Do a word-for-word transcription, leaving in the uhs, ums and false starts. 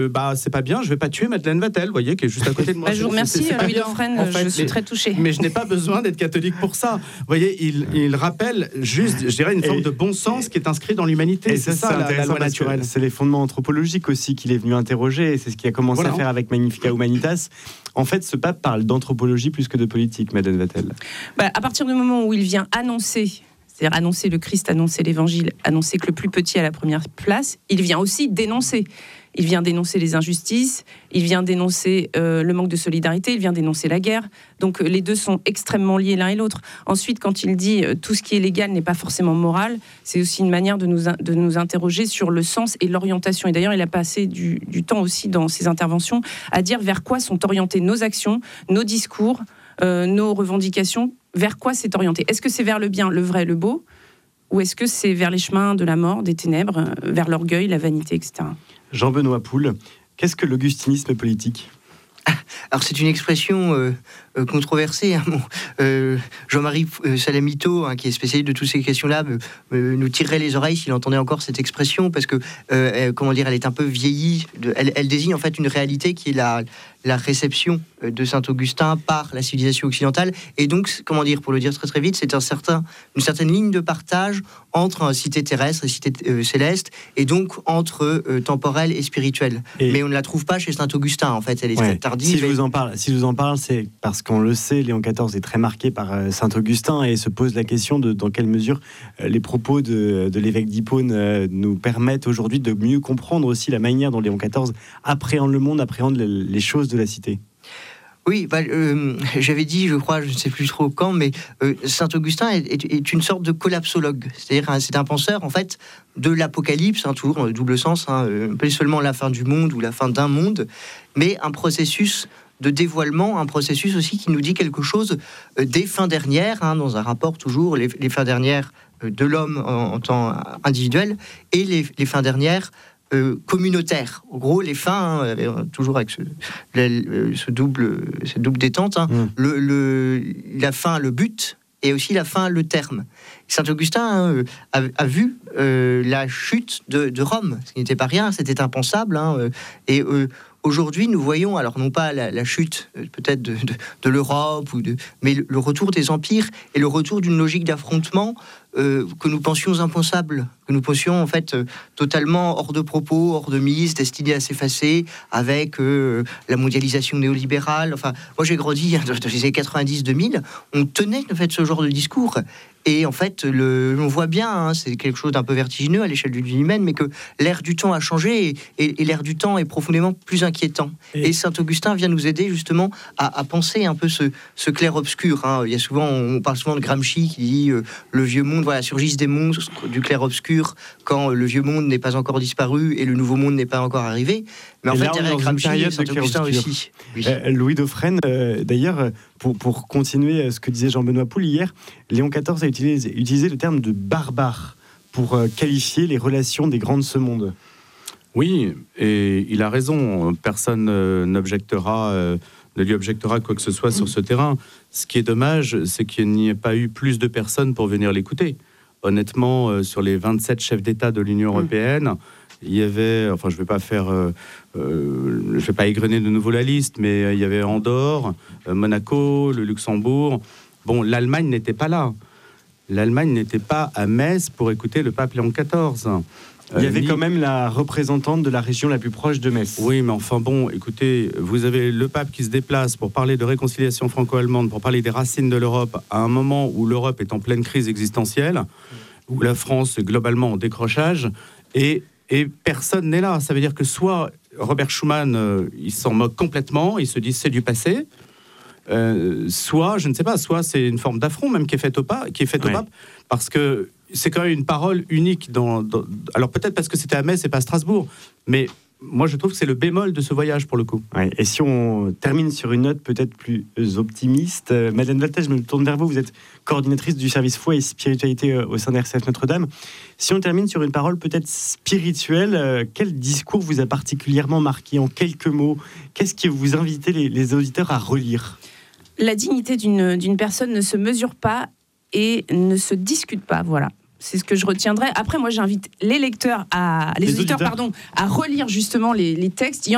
Euh, bah, c'est pas bien, je vais pas tuer Madeleine Vatel, vous voyez, qui est juste à côté de moi. Bah, je vous remercie, Louis Dauphren, en fait, je suis mais, très touchée. Mais je n'ai pas besoin d'être catholique pour ça. Vous voyez, il, il rappelle juste, je dirais, une forme et, de bon sens qui est inscrit dans l'humanité. Et c'est ça, ça, c'est la, la loi naturelle. C'est les fondements anthropologiques aussi qu'il est venu interroger, et c'est ce qu'il a commencé voilà. à faire avec Magnificat Humanitas. En fait, ce pape parle d'anthropologie plus que de politique, Madeleine Vatel. Bah, à partir du moment où il vient annoncer... c'est-à-dire annoncer le Christ, annoncer l'évangile, annoncer que le plus petit a la première place, il vient aussi dénoncer. Il vient dénoncer les injustices, il vient dénoncer euh, le manque de solidarité, il vient dénoncer la guerre. Donc euh, les deux sont extrêmement liés l'un et l'autre. Ensuite, quand il dit euh, tout ce qui est légal n'est pas forcément moral, c'est aussi une manière de nous, de nous interroger sur le sens et l'orientation. Et d'ailleurs, il a passé du, du temps aussi dans ses interventions à dire vers quoi sont orientées nos actions, nos discours, euh, nos revendications. Vers quoi c'est orienté ? Est-ce que c'est vers le bien, le vrai, le beau ? Ou est-ce que c'est vers les chemins de la mort, des ténèbres, vers l'orgueil, la vanité, et cetera. Jean-Benoît Poul, qu'est-ce que l'augustinisme politique ? Alors c'est une expression euh, euh, controversée. Hein, bon, euh, Jean-Marie euh, Salamito, hein, qui est spécialiste de toutes ces questions-là, euh, euh, nous tirerait les oreilles s'il entendait encore cette expression, parce que, euh, euh, comment dire, elle est un peu vieillie. De, elle, elle désigne en fait une réalité qui est la, la réception de Saint-Augustin par la civilisation occidentale. Et donc, comment dire, pour le dire très très vite, c'est un certain, une certaine ligne de partage entre une cité terrestre et cité euh, céleste, et donc entre euh, temporel et spirituel. Et mais on ne la trouve pas chez Saint-Augustin, en fait. Elle est ouais. très tardive. Si je vous en parle, si je vous en parle, c'est parce qu'on le sait, Léon quatorze est très marqué par euh, Saint-Augustin et se pose la question de dans quelle mesure euh, les propos de, de l'évêque d'Hippone euh, nous permettent aujourd'hui de mieux comprendre aussi la manière dont Léon quatorze appréhende le monde, appréhende les, les choses de la cité. Oui, bah, euh, j'avais dit, je crois, je ne sais plus trop quand, mais euh, Saint-Augustin est, est, est une sorte de collapsologue. C'est-à-dire, hein, c'est un penseur, en fait, de l'Apocalypse, hein, toujours dans le double sens, hein, euh, pas seulement la fin du monde ou la fin d'un monde, mais un processus de dévoilement, un processus aussi qui nous dit quelque chose euh, des fins dernières, hein, dans un rapport toujours, les, les fins dernières euh, de l'homme en, en temps individuel, et les, les fins dernières Euh, communautaire. En gros, les fins, hein, toujours avec ce, le, ce double, cette double détente, hein, mmh. le, le, la fin, le but, et aussi la fin, le terme. Saint-Augustin hein, a, a vu euh, la chute de, de Rome, ce qui n'était pas rien, c'était impensable. Hein, et euh, aujourd'hui, nous voyons, alors non pas la, la chute euh, peut-être de, de, de l'Europe, ou de, mais le, le retour des empires et le retour d'une logique d'affrontement euh, que nous pensions impensable, que nous pensions en fait euh, totalement hors de propos, hors de mise, destinée à s'effacer, avec euh, la mondialisation néolibérale. Enfin, moi j'ai grandi hein, dans les années quatre-vingt-dix deux mille, on tenait en fait ce genre de discours. Et en fait, le, on voit bien, hein, c'est quelque chose d'un peu vertigineux à l'échelle d'une vie humaine, mais que l'ère du temps a changé et, et, et l'ère du temps est profondément plus inquiétant. Et, et Saint-Augustin vient nous aider justement à, à penser un peu ce, ce clair-obscur. Hein. Il y a souvent, on parle souvent de Gramsci qui dit euh, le vieux monde, voilà, surgissent des monstres du clair-obscur quand le vieux monde n'est pas encore disparu et le nouveau monde n'est pas encore arrivé. Mais en et fait, là, derrière Gramsci et Saint-Augustin aussi. Oui. Euh, Louis Dauphren, euh, d'ailleurs, pour, pour continuer ce que disait Jean-Benoît Poul hier, Léon quatorze a utilisé, utilisé le terme de barbare pour euh, qualifier les relations des grands de ce monde. Oui, et il a raison. Personne euh, n'objectera, euh, ne lui objectera quoi que ce soit mmh. sur ce terrain. Ce qui est dommage, c'est qu'il n'y ait pas eu plus de personnes pour venir l'écouter. Honnêtement, euh, sur les vingt-sept chefs d'État de l'Union européenne, mmh. il y avait, enfin je ne vais pas faire, euh, euh, je vais pas égrener de nouveau la liste, mais euh, il y avait Andorre, euh, Monaco, le Luxembourg. Bon, l'Allemagne n'était pas là. L'Allemagne n'était pas à Metz pour écouter le pape Léon quatorze. Euh, il y avait ni... quand même la représentante de la région la plus proche de Metz. Oui, mais enfin bon, écoutez, vous avez le pape qui se déplace pour parler de réconciliation franco-allemande, pour parler des racines de l'Europe, à un moment où l'Europe est en pleine crise existentielle, où la France est globalement en décrochage, et Et personne n'est là. Ça veut dire que soit Robert Schuman, euh, il s'en moque complètement, il se dit c'est du passé, euh, soit, je ne sais pas, soit c'est une forme d'affront même qui est faite au pape, qui est faite ouais. au pape, parce que c'est quand même une parole unique. Dans, dans, alors peut-être parce que c'était à Metz et pas à Strasbourg, mais moi je trouve que c'est le bémol de ce voyage pour le coup. Ouais, et si on termine sur une note peut-être plus optimiste, euh, Madeleine Vatel, je me tourne vers vous, vous êtes coordinatrice du service foi et spiritualité euh, au sein de R C F Notre-Dame. Si on termine sur une parole peut-être spirituelle, euh, quel discours vous a particulièrement marqué en quelques mots ? Qu'est-ce que vous invitez les, les auditeurs à relire ? La dignité d'une, d'une personne ne se mesure pas et ne se discute pas, voilà. C'est ce que je retiendrai. Après, moi, j'invite les lecteurs à, les, les auditeurs, auditeurs, pardon, à relire justement les, les textes. Il y en